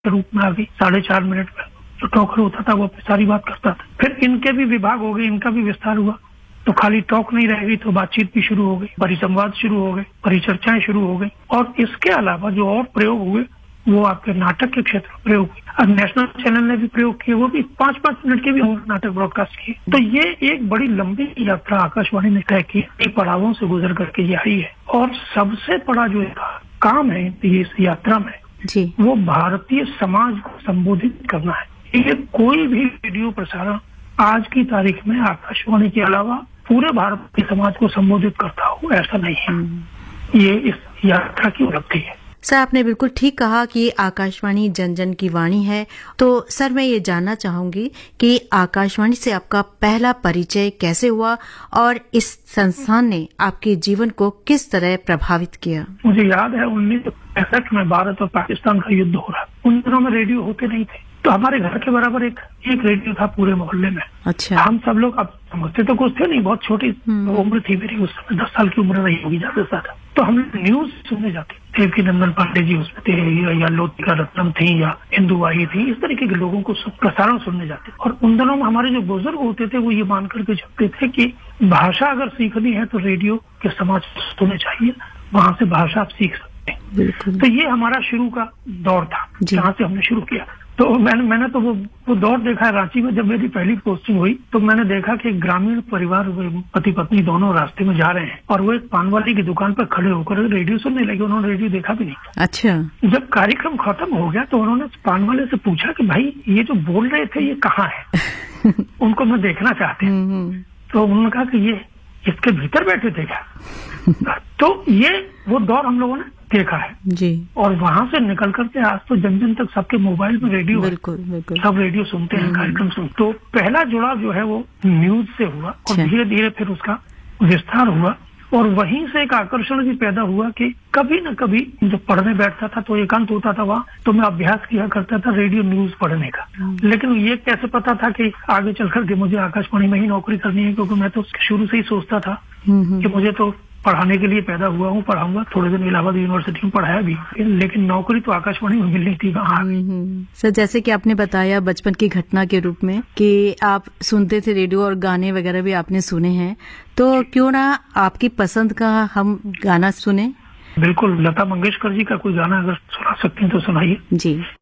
के रूप में आ गई 4.5 मिनट में। जो टॉकर होता था वो अपनी सारी बात करता था। फिर इनके भी विभाग हो गए, इनका भी विस्तार हुआ, तो खाली टॉक नहीं रह गई, तो बातचीत भी शुरू हो गई, परिसंवाद शुरू हो गए, परिचर्चाएं शुरू हो गई। और इसके अलावा जो और प्रयोग हुए वो आपके नाटक के क्षेत्र में प्रयोग हुए। अब नेशनल चैनल ने भी प्रयोग किए, वो भी 5-5 मिनट के भी नाटक ब्रॉडकास्ट किए। तो ये एक बड़ी लंबी यात्रा आकाशवाणी ने तय की, कई पड़ावों से गुजर करके ये आई है। और सबसे बड़ा जो काम है इस यात्रा में जी, वो भारतीय समाज को संबोधित करना है। ये कोई भी रेडियो प्रसारण आज की तारीख में आकाशवाणी के अलावा पूरे भारत के समाज को संबोधित करता हो, ऐसा नहीं है। ये इस यात्रा की उपलब्धि है। सर, आपने बिल्कुल ठीक कहा कि आकाशवाणी जन जन की वाणी है। तो सर, मैं ये जानना चाहूंगी कि आकाशवाणी से आपका पहला परिचय कैसे हुआ और इस संस्थान ने आपके जीवन को किस तरह प्रभावित किया? मुझे याद है 1965 में भारत और पाकिस्तान का युद्ध हो रहा। उन दिनों में रेडियो होते नहीं थे, तो हमारे घर के बराबर एक रेडियो था पूरे मोहल्ले में। अच्छा। हम सब लोग, अब समझते तो कुछ थे नहीं, बहुत छोटी उम्र थी मेरी उस समय, 10 साल की उम्र रही होगी ज्यादा से ज्यादा। तो हम न्यूज सुनने जाते, देवकीनंदन पांडे जी उसमें थे, या लोतिका रत्नम थी, या इंदुवाई थी, इस तरीके के लोगों को प्रसारण सुनने जाते। और उन दिनों में हमारे जो बुजुर्ग होते थे वो ये मान करके चलते थे कि भाषा अगर सीखनी है तो रेडियो के समाज सुनने चाहिए, वहां से भाषा आप सीख सकते हैं। तो ये हमारा शुरू का दौर था जहाँ से हमने शुरू किया। तो मैंने तो वो दौर देखा है रांची में। जब मेरी पहली पोस्टिंग हुई तो मैंने देखा कि ग्रामीण परिवार, पति पत्नी दोनों रास्ते में जा रहे हैं और वो एक पान वाली की दुकान पर खड़े होकर रेडियो सुनने लगे। उन्होंने रेडियो देखा भी नहीं। अच्छा। जब कार्यक्रम खत्म हो गया तो उन्होंने पान वाले से पूछा कि भाई ये जो बोल रहे थे ये कहाँ है? उनको मैं देखना चाहते हैं। तो उन्होंने कहा कि ये इसके भीतर बैठे थे क्या? तो ये वो दौर हम लोगों ने देखा है जी। और वहां से निकल करके आज तो जन जन तक सबके मोबाइल में रेडियो, बिल्कुल बिल्कुल, सब रेडियो सुनते हैं, कार्यक्रम सुनते। तो पहला जुड़ाव जो है वो न्यूज से हुआ और धीरे धीरे फिर उसका विस्तार हुआ। और वहीं से एक आकर्षण भी पैदा हुआ कि कभी न कभी जब पढ़ने बैठता था तो एकांत होता था वहाँ, तो मैं अभ्यास किया करता था रेडियो न्यूज पढ़ने का। लेकिन ये कैसे पता था कि आगे चल करके मुझे आकाशवाणी में ही नौकरी करनी है, क्योंकि मैं तो शुरू से ही सोचता था कि मुझे तो पढ़ाने के लिए पैदा हुआ हूँ, पढ़ाऊंगा। थोड़े दिन इलाहाबाद यूनिवर्सिटी में पढ़ाया भी, लेकिन नौकरी तो आकाशवाणी में मिलनी थी वहाँ। सर, जैसे कि आपने बताया बचपन की घटना के रूप में कि आप सुनते थे रेडियो और गाने वगैरह भी आपने सुने हैं, तो क्यों ना आपकी पसंद का हम गाना सुने? बिल्कुल, लता मंगेशकर जी का कोई गाना अगर सुना सकते हैं तो सुनाइए। जी।